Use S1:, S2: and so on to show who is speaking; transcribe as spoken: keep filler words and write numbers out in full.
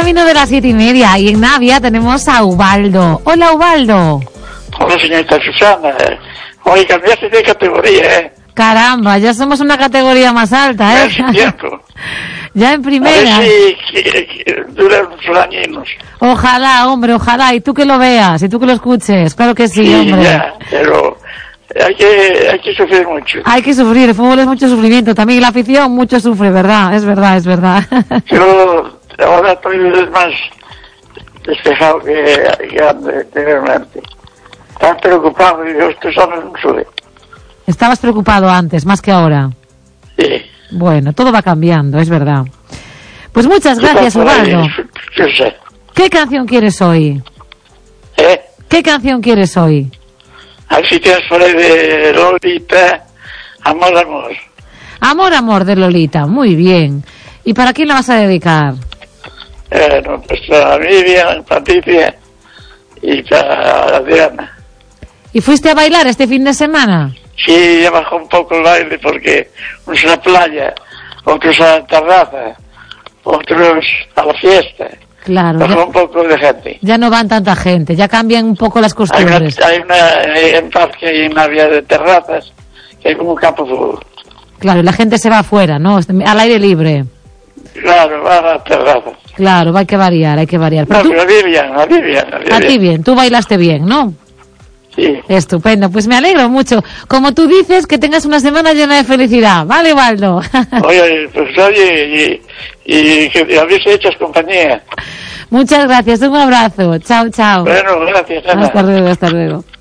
S1: camino de las siete y media y en Navia tenemos a Ubaldo. Hola, Ubaldo.
S2: Hola, señorita Susana. Hoy cambiaste de categoría, ¿eh?
S1: Caramba, ya somos una categoría más alta, ¿eh?
S2: Ya hace tiempo.
S1: Ya en primera.
S2: A ver si que, que duran unos añinos.
S1: Ojalá, hombre, ojalá. Y tú que lo veas, y tú que lo escuches. Claro que sí,
S2: Sí,
S1: hombre.
S2: ya, pero hay que, hay que sufrir mucho.
S1: Hay que sufrir, el fútbol es mucho sufrimiento. También la afición mucho sufre, ¿verdad? Es verdad, es verdad.
S2: Yo ahora estoy más despejado que, que anteriormente. Estás preocupado y yo estoy solo en un sube.
S1: Estabas preocupado antes, más que ahora.
S2: Sí.
S1: Bueno, todo va cambiando, es verdad. Pues muchas gracias, Ubaldo.
S2: Yo sé.
S1: ¿Qué canción quieres hoy?
S2: ¿Eh?
S1: ¿Qué canción quieres hoy?
S2: A ver si tienes por ahí de Lolita, Amor, Amor.
S1: Amor, amor de Lolita, muy bien. ¿Y para quién la vas a dedicar?
S2: Eh, no, pues para Miriam, Patricia y para Adriana.
S1: ¿Y fuiste a bailar este fin de semana?
S2: Sí, ya bajó un poco el baile porque unos a la playa, otros a la terraza, otros a la fiesta.
S1: Claro.
S2: Bajó
S1: Ya,
S2: un poco de gente.
S1: ya no van tanta gente, ya cambian un poco las
S2: Hay una,
S1: costumbres.
S2: hay una en parque hay una vía de terrazas que hay como un campo de fútbol.
S1: Claro, y la gente se va afuera, ¿no? Al aire libre.
S2: Claro, va a las terrazas.
S1: Claro, hay que variar, hay que variar. Pero
S2: No,
S1: tú,
S2: pero a mí bien, a mí bien, a mí
S1: a ti
S2: bien.
S1: bien, tú bailaste bien, ¿no?
S2: Sí.
S1: Estupendo, pues me alegro mucho. Como tú dices, que tengas una semana llena de felicidad. ¿Vale, Ubaldo?
S2: Oye, pues oye, y, y que a mí se echas compañía.
S1: Muchas gracias, un abrazo. Chao, chao.
S2: Bueno, gracias, Ana.
S1: Hasta luego, hasta luego.